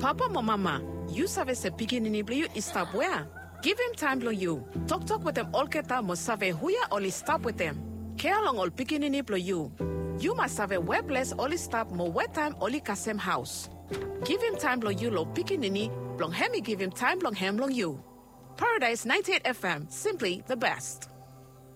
Papa mama, you save se pikinini blue is stop where? Give him time blow you. Talk with them all keta must save huya only stop with them. Care long all pikinini blow you. You must have a webless only stop more wet time only kasem house. Give him time blow you lo pikinini, long hemi give him time long hem long you. Paradise 98 FM, simply the best.